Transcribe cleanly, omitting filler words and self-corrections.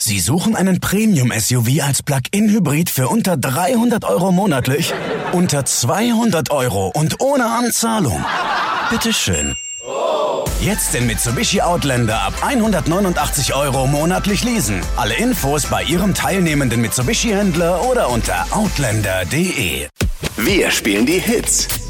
Sie suchen einen Premium-SUV als Plug-in-Hybrid für unter 300 € monatlich? Unter 200 € und ohne Anzahlung? Bitteschön. Jetzt den Mitsubishi Outlander ab 189 € monatlich leasen. Alle Infos bei Ihrem teilnehmenden Mitsubishi-Händler oder unter outlander.de. Wir spielen die Hits